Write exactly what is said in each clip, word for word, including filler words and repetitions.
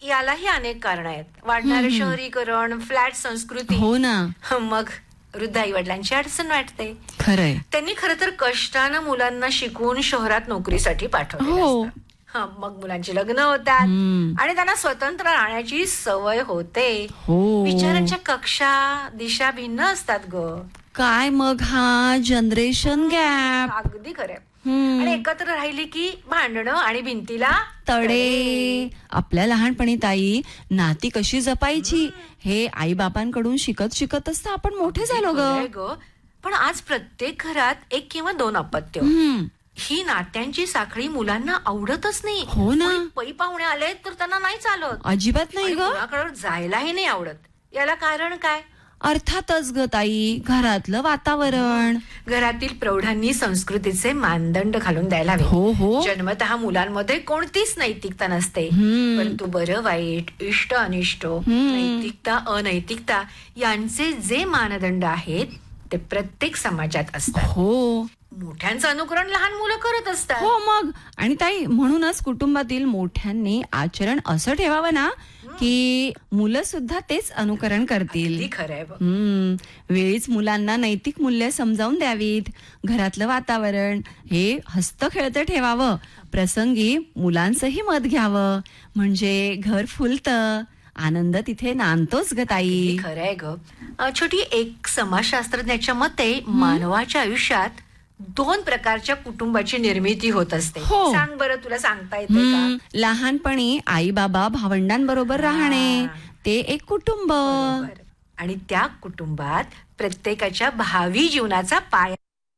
यालाही अनेक कारण आहेत. वाढणारे शहरीकरण, फ्लॅट संस्कृती. हो ना. मग वृद्ध आई वडिलांची अडचण वाटते. खरंय. त्यांनी खरं तर कष्टानं मुलांना शिकवून शहरात नोकरीसाठी पाठवले. हो. मग मुलांची लग्न होतात आणि त्यांना स्वतंत्र राहण्याची सवय होते. हो. विचारांच्या कक्षा दिशा भिन्न असतात ग. काय मग हा जनरेशन गॅप. अगदी खरंय. आणि एकत्र राहिली की भांडणं आणि भिंतीला तडे. आपल्या लहानपणी ताई नाती कशी जपायची हे आई बाबांकडून शिकत शिकत असता आपण मोठे झालो ग. पण आज प्रत्येक घरात एक किंवा दोन अपत्य. ही नात्यांची साखळी मुलांना आवडतच नाही. हो ना. पै पाहुणे आले तर त्यांना नाही चालत. अजिबात नाही ग. कोणाकडे जायलाही नाही आवडत. याला कारण काय? अर्थातच ग ताई, घरातलं वातावरण. घरातील प्रौढांनी संस्कृतीचे मानदंड घालून द्यायला हवे. हो हो. जन्मतः मुलांमध्ये कोणतीच नैतिकता नसते, परंतु बरं वाईट, इष्ट अनिष्ट, नैतिकता अनैतिकता यांचे जे मानदंड आहेत ते प्रत्येक समाजात असतात. हो. मोठ्यांचं अनुकरण लहान मुलं करत असतात. हो मग. आणि ताई म्हणूनच कुटुंबातील मोठ्यांनी आचरण असं ठेवावं ना की मुलं सुद्धा तेच अनुकरण करतील. खरंय. हम्म वेळीच मुलांना नैतिक मूल्य समजावून द्यावीत. घरातलं वातावरण हे हस्त खेळतं ठेवावं. प्रसंगी मुलांचंही मत घ्यावं म्हणजे घर फुलतं, आनंद तिथे नांदतोच ग ताई. खरंय ग. छोटी एक समाजशास्त्रज्ञाच्या मते मानवाच्या आयुष्यात दोन प्रकारच्या कुटुंबाची निर्मिती होत असते. सांग बरं, तुला सांगता येते का? लहानपणी आई बाबा भावंडांबरोबर राहणे ते एक कुटुंब. आणि त्या कुटुंबात प्रत्येकाच्या भावी जीवनाचा पाया.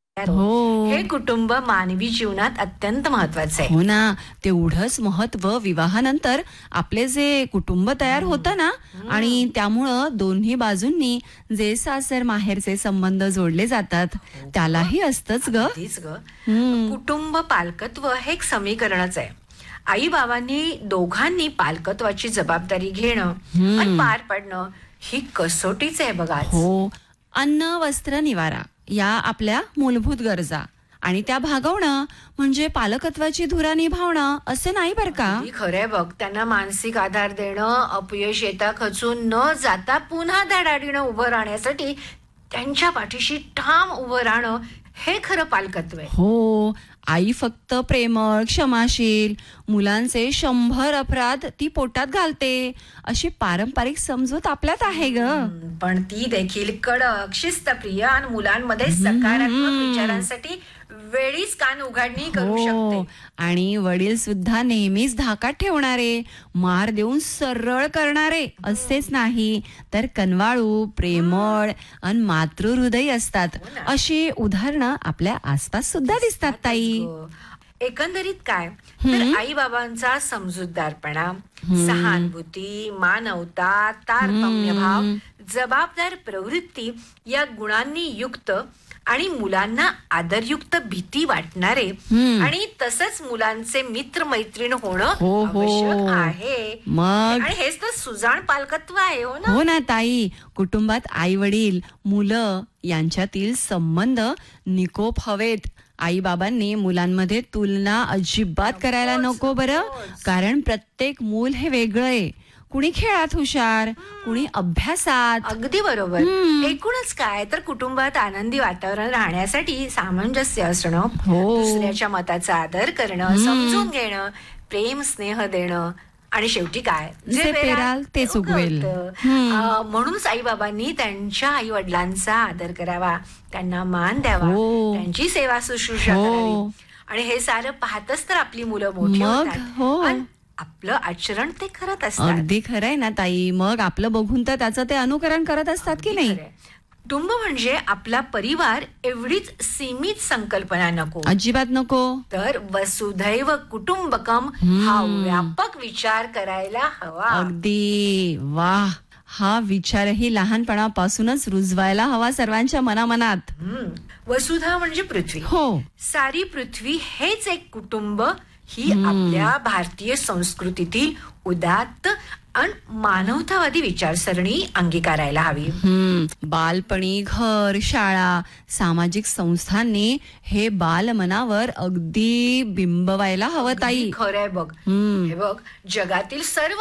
हो. हे कुटुंब मानवी जीवनात अत्यंत महत्वाचं आहे. हो ना. तेवढंच महत्व विवाहानंतर आपले जे कुटुंब तयार होतं ना, आणि त्यामुळं दोन्ही बाजूंनी जे सासर माहेरचे संबंध जोडले जातात त्यालाही असतंच ग. कुटुंब पालकत्व हे एक समीकरणच आहे. आई बाबांनी दोघांनी पालकत्वाची जबाबदारी घेणं आणि पार पाडणं ही कसोटीच आहे बघा. हो. अन्न वस्त्र निवारा या आपल्या मूलभूत गरजा आणि त्या भागवणं म्हणजे पालकत्वाची धुरा निभावणं असं नाही बरं का. खरंय बघ. त्यांना मानसिक आधार देणं, अपयश येता खचून न जाता पुन्हा धडाडीनं उभं राहण्यासाठी त्यांच्या पाठीशी ठाम उभं राहणं हे खरं पालकत्व आहे. हो. आई फक्त प्रेमळ, क्षमाशील, मुलांचे शंभर अपराध ती पोटात घालते अशी पारंपरिक समजूत आपल्यात आहे ग. पण ती देखील कडक, शिस्तप्रिय आणि मुलांमध्ये सकारात्मक विचारांसाठी वेळीच कान उघडणी करू शकते. आणि वडील सुद्धा नेहमीच धाकात ठेवणारे, मार देऊन सरळ करणारे असेच नाही तर कनवाळू, प्रेमळ आणि मातृहृदयी असतात. अशी उदाहरणं आपल्या आसपास सुद्धा दिसतात ताई. एकंदरीत काय तर आई बाबांचा समजूतदारपणा, सहानुभूती, मानवता, तारतम्यभाव, जबाबदार प्रवृत्ती या गुणांनी युक्त आणि मुलांना आदरयुक्त भीती वाटणारे आणि तसंच मुलांचे मित्र मैत्रीण होणं आवश्यक आहे. मग आणि हेच तर सुजाण पालकत्व आहे. हो ना. हो ना ताई. कुटुंबात आई वडील मुलं यांच्यातील संबंध निकोप हवेत. आई बाबांनी मुलांमध्ये तुलना अजिबात करायला नको बरं. कारण प्रत्येक मूल हे वेगळं आहे. कुणी खेळात हुशार, कुणी अभ्यासात. अगदी बरोबर. एकूणच काय तर कुटुंबात आनंदी वातावरण राहण्यासाठी सामंजस्य असणं, दुसऱ्याच्या मताचा आदर करणं, समजून घेणं, प्रेम स्नेह देणं आणि शेवटी काय जे पेराल तेच उगवेल. म्हणूनच आई बाबांनी त्यांच्या आई वडिलांचा आदर करावा, त्यांना मान द्यावा, त्यांची सेवा शुश्रूषा करावी. आणि हे सारं पाहतच तर आपली मुलं मोठी होतात. आपलं आचरण ते करत असतात. अगदी खरंय ना ताई. मग आपलं बघून तर त्याचं ते अनुकरण करत असतात की नाही. कुटुंब म्हणजे आपला परिवार एवढीच सीमित संकल्पना नको, अजिबात नको. तर वसुधैव कुटुंबकम हा व्यापक विचार करायला हवा. अगदी वाह. हा विचारही लहानपणापासूनच रुजवायला हवा सर्वांच्या मनामनात. वसुधा म्हणजे पृथ्वी. हो. सारी पृथ्वी हेच एक कुटुंब ही आपल्या भारतीय संस्कृतीतील उदात्त आणि मानवतावादी विचारसरणी अंगीकारायला हवी. बालपणी घर, शाळा, सामाजिक संस्थांनी हे बाल मनावर अगदी बिंबवायला हवं ताई. खरंय बघ. हे बघ, जगातील सर्व